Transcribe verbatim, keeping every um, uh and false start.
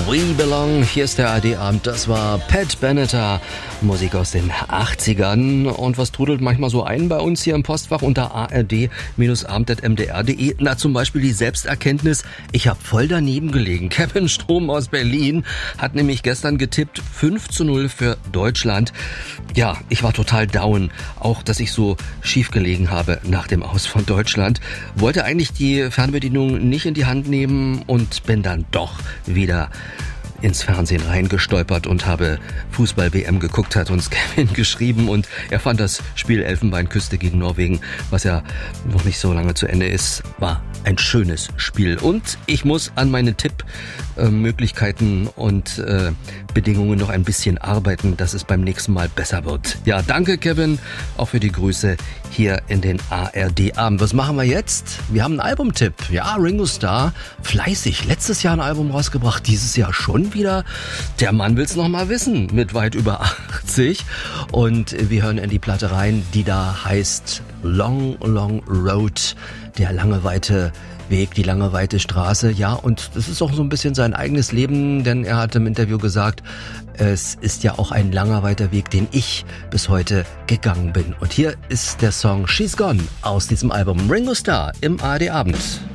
We Belong. Hier ist der A R D-Abend. Das war Pat Benatar. Musik aus den achtzigern. Und was trudelt manchmal so ein bei uns hier im Postfach unter a r d abend punkt m d r punkt d e? Na, zum Beispiel die Selbsterkenntnis. Ich habe voll daneben gelegen. Kevin Strom aus Berlin hat nämlich gestern getippt fünf zu null für Deutschland. Ja, ich war total down. Auch, dass ich so schief gelegen habe nach dem Aus von Deutschland. Wollte eigentlich die Fernbedienung nicht in die Hand nehmen und bin dann doch wieder ins Fernsehen reingestolpert und habe Fußball-W M geguckt, hat uns Kevin geschrieben, und er fand das Spiel Elfenbeinküste gegen Norwegen, was ja noch nicht so lange zu Ende ist, war ein schönes Spiel. Und ich muss an meine Tippmöglichkeiten und äh, Bedingungen noch ein bisschen arbeiten, dass es beim nächsten Mal besser wird. Ja, danke Kevin, auch für die Grüße hier in den A R D-Abend. Was machen wir jetzt? Wir haben einen Albumtipp. Ja, Ringo Starr, fleißig. Letztes Jahr ein Album rausgebracht, dieses Jahr schon wieder. Der Mann will's noch mal wissen, mit weit über achtzig. Und wir hören in die Platte rein, die da heißt Long, Long Road. Der lange, weite Weg, die lange, weite Straße. Ja, und das ist auch so ein bisschen sein eigenes Leben, denn er hat im Interview gesagt, es ist ja auch ein langer, weiter Weg, den ich bis heute gegangen bin. Und hier ist der Song She's Gone aus diesem Album Ringo Starr im A R D-Abend.